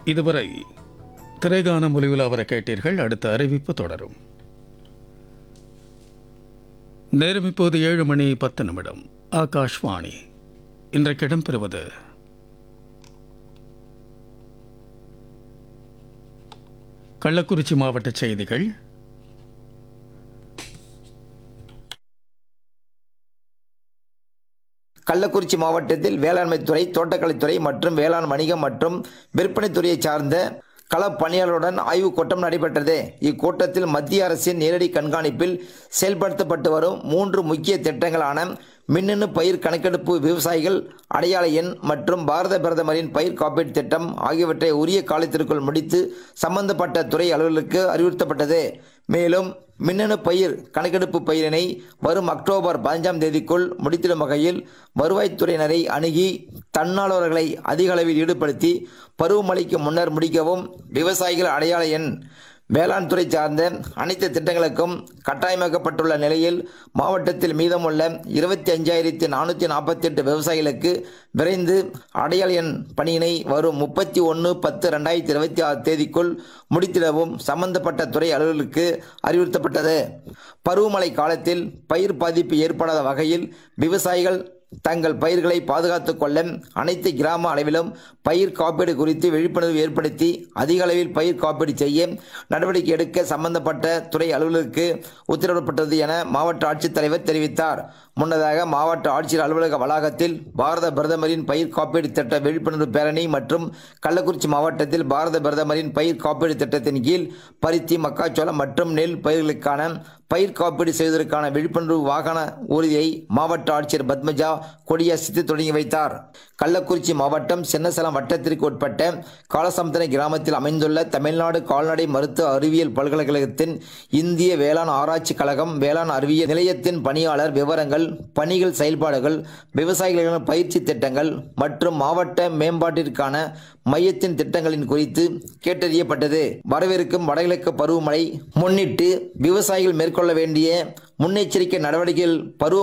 இதுவரை திரைகான மொழிவில் அவரை கேட்டீர்கள். அடுத்த அறிவிப்பு தொடரும். நேரம் இப்போது 7:10. ஆகாஷ்வாணி. இன்றைக்கு இடம்பெறுவது கள்ளக்குறிச்சி மாவட்ட செய்திகள். கள்ளக்குறிச்சி மாவட்டத்தில் வேளாண்மைத்துறை, தோட்டக்கலைத்துறை மற்றும் வேளாண் வணிகம் மற்றும் விற்பனைத்துறையை சார்ந்த களப்பணியாளருடன் ஆய்வுக் கூட்டம் நடைபெற்றது. இக்கூட்டத்தில் மத்திய அரசின் நேரடி கண்காணிப்பில் செயல்படுத்தப்பட்டு வரும் 3 முக்கிய திட்டங்களான மின்னணு பயிர் கணக்கெடுப்பு, விவசாயிகள் அடையாள எண் மற்றும் பாரத பிரதமரின் பயிர் காப்பீட்டு திட்டம் ஆகியவற்றை உரிய காலத்திற்குள் முடித்து சம்பந்தப்பட்ட துறை அலுவலர்களுக்கு அறிவுறுத்தப்பட்டது. மேலும் மின்னணு பயிர் கணக்கெடுப்பு பயிரினை வரும் அக்டோபர் 15ஆம் தேதிக்குள் முடித்திடும் வகையில் வருவாய்த்துறையினரை அணுகி தன்னார்வலர்களை அதிக அளவில் ஈடுபடுத்தி பருவமழைக்கு முன்னர் முடிக்கவும், விவசாயிகள் அடையாள எண் வேளாண் துறை சார்ந்த அனைத்து திட்டங்களுக்கும் கட்டாயமாக்கப்பட்டுள்ள நிலையில் மாவட்டத்தில் மீதமுள்ள 25,448 விவசாயிகளுக்கு விரைந்து அடையாள எண் பணியினை வரும் 31/10/2026 தேதிக்குள் முடித்திடவும் சம்பந்தப்பட்ட துறை அலுவலர்களுக்கு அறிவுறுத்தப்பட்டது. பருவமழை காலத்தில் பயிர் பாதிப்பு ஏற்படாத வகையில் விவசாயிகள் தங்கள் பயிர்களை பாதுகாத்துக் கொள்ள அனைத்து கிராம அளவிலும் பயிர் காப்பீடு குறித்து விழிப்புணர்வு ஏற்படுத்தி அதிக அளவில் பயிர் காப்பீடு செய்ய நடவடிக்கை எடுக்க சம்பந்தப்பட்ட துறை அலுவலருக்கு உத்தரவிடப்பட்டது என மாவட்ட ஆட்சித்தலைவர் தெரிவித்தார். முன்னதாக மாவட்ட ஆட்சியர் அலுவலக வளாகத்தில் பாரத பிரதமரின் பயிர் காப்பீடு திட்ட விழிப்புணர்வு பேரணி மற்றும் கள்ளக்குறிச்சி மாவட்டத்தில் பாரத பிரதமரின் பயிர் காப்பீடு திட்டத்தின் கீழ் பருத்தி, மக்காச்சோளம் மற்றும் நெல் பயிர்களுக்கான பயிர் காப்பீடு செய்வதற்கான விழிப்புணர்வு வாகன ஊர்தியை மாவட்ட ஆட்சியர் பத்மஜா கொடியசைத்து தொடங்கி வைத்தார். கள்ளக்குறிச்சி மாவட்டம் சின்னசேலம் வட்டத்திற்கு உட்பட்ட காலசமுத்திரம் கிராமத்தில் அமைந்துள்ள தமிழ்நாடு கால்நடை மருத்துவ அறிவியல் பல்கலைக்கழகத்தின் இந்திய வேளாண் ஆராய்ச்சி கழகம் வேளாண் அறிவியல் நிலையத்தின் பணியாளர் விவரங்கள், பணிகள், செயல்பாடுகள், விவசாயிகளுக்கான பயிற்சி திட்டங்கள் மற்றும் மாவட்ட மேம்பாட்டிற்கான மையத்தின் திட்டங்களின் குறித்து கேட்டறியப்பட்டது. வரவிருக்கும் வடகிழக்கு பருவமழை முன்னிட்டு விவசாயிகள் மேற்கொள்ள வேண்டிய முன்னெச்சரிக்கை நடவடிக்கைகள், பருவ